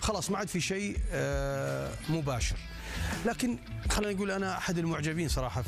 خلاص ما عاد في شيء مباشر. لكن خلينا نقول انا احد المعجبين صراحه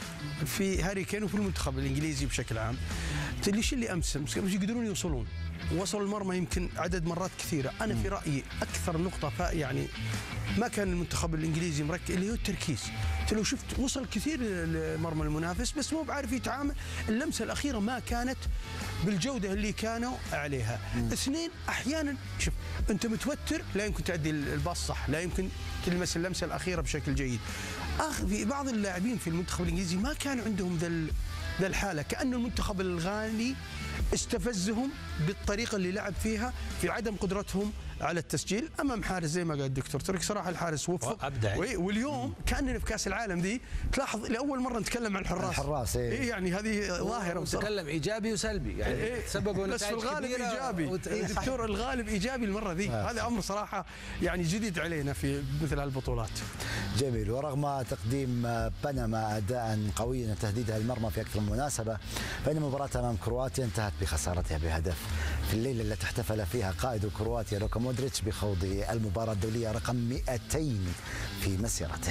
في هاري كين وفي المنتخب الانجليزي بشكل عام. ليش اللي امس يقدرون يوصلون، وصلوا المرمى يمكن عدد مرات كثيره. انا في رايي اكثر نقطه يعني ما كان المنتخب الانجليزي مركز اللي هو التركيز. انت لو شفت وصل كثير لمرمى المنافس بس مو بعرف يتعامل. اللمسه الاخيره ما كانت بالجوده اللي كانوا عليها. اثنين احيانا شوف انت متوتر لا يمكن تعدي الباص صح، لا يمكن تلمس اللمسه الاخيره بشكل جيد. في بعض اللاعبين في المنتخب الانجليزي ما كان عندهم ذا الحاله، كأن المنتخب الغاني استفزهم بالطريقه اللي لعب فيها في عدم قدرتهم على التسجيل امام حارس زي ما قال الدكتور تركي. صراحه الحارس وفق ابدع. واليوم كاننا في كاس العالم ذي تلاحظ لاول مره نتكلم عن الحراس. إيه يعني هذه ظاهره نتكلم ايجابي وسلبي يعني تسببوا بس في الغالب ايجابي. الدكتور الغالب ايجابي المره ذي. هذا امر صراحه يعني جديد علينا في مثل هالبطولات. جميل. ورغم تقديم بنما اداء قويا وتهديدها المرمى في اكثر من مناسبه، فان مباراتها امام كرواتيا انتهت بخسارتها بهدف في الليله التي احتفل فيها قائد كرواتيا لوكا مودريتش بخوض المباراه الدوليه رقم 200 في مسيرته.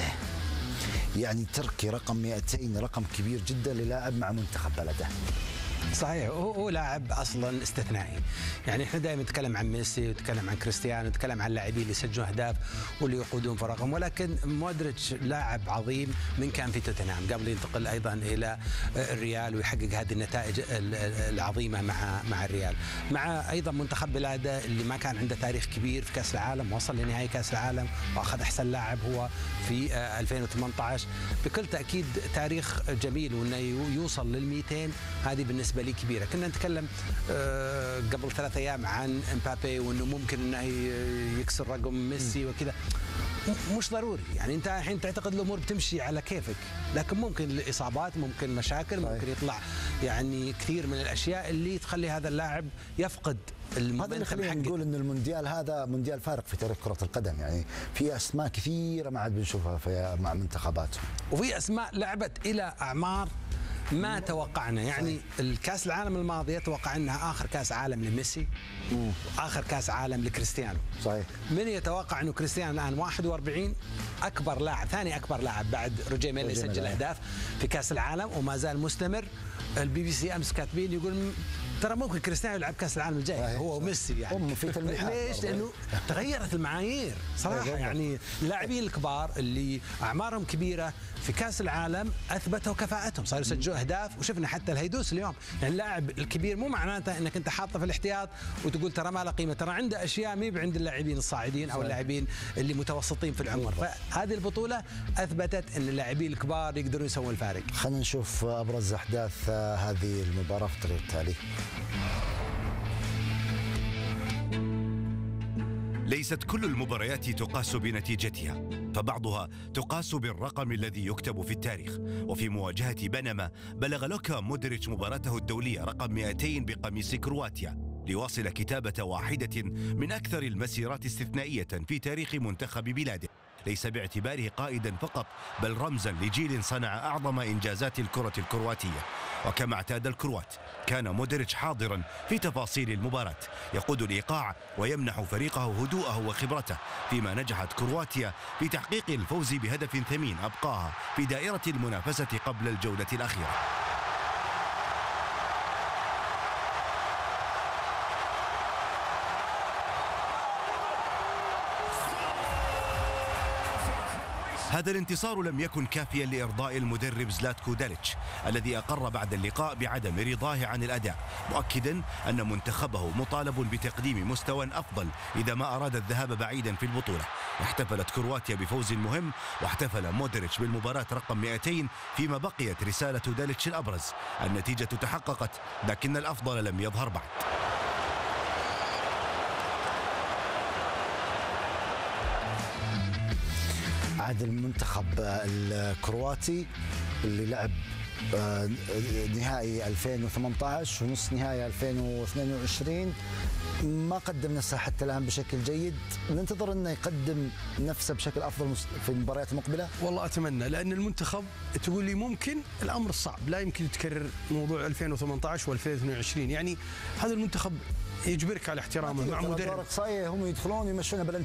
يعني تركي رقم 200 رقم كبير جدا للاعب مع منتخب بلده. صحيح، هو لاعب اصلا استثنائي. يعني احنا دائما نتكلم عن ميسي ونتكلم عن كريستيانو ونتكلم عن اللاعبين اللي يسجلون اهداف واللي يقودون فرقهم، ولكن مودريتش لاعب عظيم من كان في توتنهام قبل ينتقل ايضا الى الريال ويحقق هذه النتائج العظيمه مع الريال، مع ايضا منتخب بلاده اللي ما كان عنده تاريخ كبير في كاس العالم، وصل لنهائي كاس العالم واخذ احسن لاعب هو في 2018. بكل تاكيد تاريخ جميل، وانه يوصل لل200 هذه بالنسبه لي كبيره. كنا نتكلم قبل 3 أيام عن امبابي وانه ممكن انه يكسر رقم ميسي وكذا. مش ضروري، يعني انت الحين تعتقد الامور بتمشي على كيفك، لكن ممكن الاصابات، ممكن مشاكل، ممكن يطلع يعني كثير من الاشياء اللي تخلي هذا اللاعب يفقد المومنتم. هذا اللي خلينا نقول انه المونديال هذا مونديال فارق في تاريخ كرة القدم. يعني في اسماء كثيرة ما عاد بنشوفها مع منتخباتهم، وفي اسماء لعبت الى اعمار ما توقعنا. يعني الكاس العالم الماضيه توقع انها اخر كاس عالم لميسي واخر كاس عالم لكريستيانو. صحيح. من يتوقع انه كريستيانو الان 41 اكبر لاعب، ثاني اكبر لاعب بعد روجيه ميلي يسجل اهداف في كاس العالم وما زال مستمر. البي بي سي امس كاتبين يقول ترى ممكن كريستيانو يلعب كاس العالم الجاي هو وميسي. يعني في ليش؟ لانه تغيرت المعايير صراحه. يعني اللاعبين الكبار اللي اعمارهم كبيره في كاس العالم اثبتوا كفاءتهم، صاروا يسجلوا اهداف، وشفنا حتى الهيدوس اليوم. يعني اللاعب الكبير مو معناته انك انت حاطه في الاحتياط وتقول ترى ما له قيمه، ترى عنده اشياء ما عند اللاعبين الصاعدين او اللاعبين اللي متوسطين في العمر. فهذه البطوله اثبتت ان اللاعبين الكبار يقدرون يسوون الفارق. خلينا نشوف ابرز احداث هذه المباراه في الطريق التالي. ليست كل المباريات تقاس بنتيجتها، فبعضها تقاس بالرقم الذي يكتب في التاريخ. وفي مواجهة بنما بلغ لوكا مودريتش مباراته الدولية رقم 200 بقميص كرواتيا ليواصل كتابة واحدة من أكثر المسيرات استثنائية في تاريخ منتخب بلاده، ليس باعتباره قائدا فقط بل رمزا لجيل صنع أعظم إنجازات الكرة الكرواتية. وكما اعتاد الكروات كان مودريتش حاضرا في تفاصيل المباراة، يقود الإيقاع ويمنح فريقه هدوءه وخبرته، فيما نجحت كرواتيا في تحقيق الفوز بهدف ثمين أبقاها في دائرة المنافسة قبل الجولة الأخيرة. هذا الانتصار لم يكن كافيا لإرضاء المدرب زلاتكو داليتش الذي أقر بعد اللقاء بعدم رضاه عن الأداء، مؤكدا أن منتخبه مطالب بتقديم مستوى أفضل إذا ما أراد الذهاب بعيدا في البطولة. احتفلت كرواتيا بفوز مهم، واحتفل مودريتش بالمباراة رقم 200، فيما بقيت رسالة داليتش الأبرز: النتيجة تحققت لكن الأفضل لم يظهر بعد. عاد المنتخب الكرواتي اللي لعب نهائي 2018 ونصف نهائي 2022 ما قدم نفسه حتى الآن بشكل جيد. ننتظر أنه يقدم نفسه بشكل أفضل في المباريات المقبلة. والله أتمنى، لأن المنتخب تقول لي ممكن الأمر صعب، لا يمكن يتكرر موضوع 2018 و2022. يعني هذا المنتخب يجبرك على احترامه مع مدرب. هم يدخلون يمشون